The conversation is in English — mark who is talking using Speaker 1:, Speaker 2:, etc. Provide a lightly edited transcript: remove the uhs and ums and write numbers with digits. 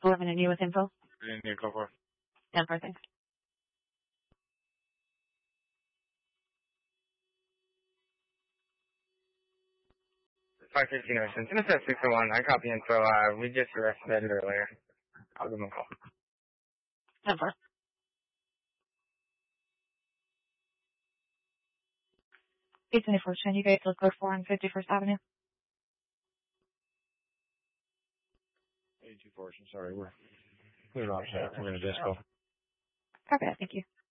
Speaker 1: 11 and you with info?
Speaker 2: Yeah, go for it.
Speaker 1: 10 for things.
Speaker 3: Five 15 Ocean. Intercept 601. I copy info. We just arrested earlier. I'll give him a call.
Speaker 1: 10 for. It's 24. Can you guys look code 4 on 51st Avenue?
Speaker 2: 82 Fortune, sorry, we're offset. We're in a disco.
Speaker 1: Copy that, thank you.